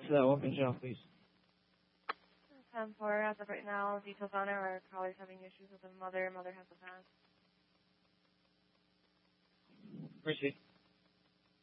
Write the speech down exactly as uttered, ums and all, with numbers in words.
to that open shell, please. ten four, as of right now, details on it are callers having issues with the mother. Mother has a pass. Appreciate it.